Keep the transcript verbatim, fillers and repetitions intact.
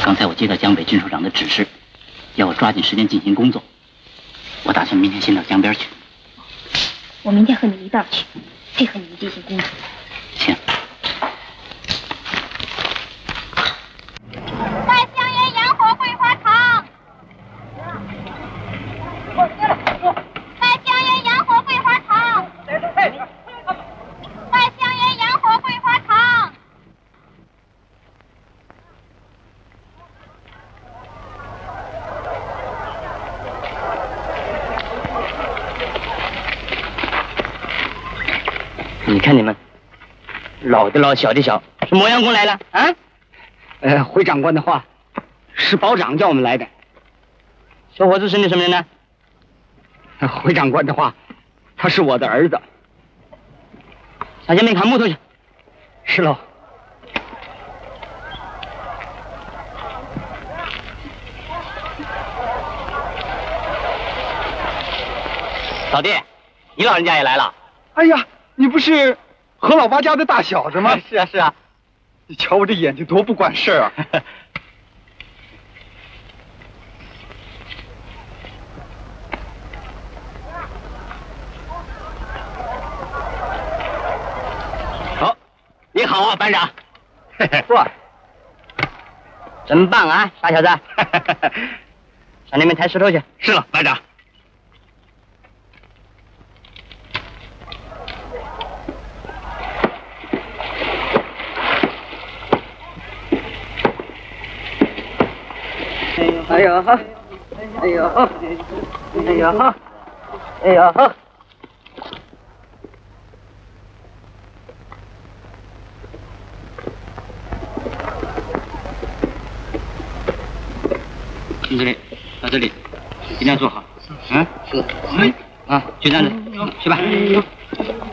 刚才我接到江北军首长的指示，要我抓紧时间进行工作。我打算明天先到江边去。 我明天和你一道去，配合你们进行工作。 行。 在香烟洋火桂花厂。在香烟洋火桂花厂。在香烟洋火桂花厂。 你看你们，老的老，小的小，是磨洋工来了啊？ 呃，回长官的话，是保长叫我们来的。 小伙子是你什么人呢？ 回长官的话，他是我的儿子。 上前面砍木头去。 是喽。 老弟，你老人家也来了？ 哎呀，你不是何老八家的大小子吗？ 是啊，是啊。 你瞧我这眼睛多不管事儿啊！ 好，你好啊，班长。 哇， 真棒啊，傻小子！上那边抬石头去。 是了，班长。 哎呦呵，哎呦呵，哎呦呵，哎呦呵。 听这里，到这里，尽量做好。嗯，是。嗯，啊，就这样子，去吧。